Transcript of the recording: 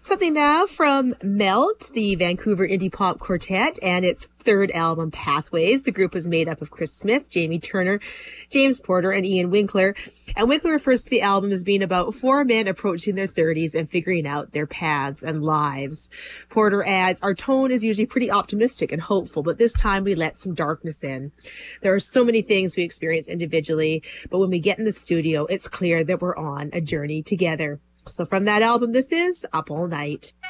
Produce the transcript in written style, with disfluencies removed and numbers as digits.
Something now from Melt, the Vancouver indie pop quartet, and its third album, Pathways. The group was made up of Chris Smith, Jamie Turner, James Porter, and Ian Winkler. And Winkler refers to the album as being about four men approaching their 30s and figuring out their paths and lives. Porter adds, our tone is usually pretty optimistic and hopeful, but this time we let some darkness in. There are so many things we experience individually, but when we get in the studio, it's clear that we're on a journey together. So from that album, this is Up All Night.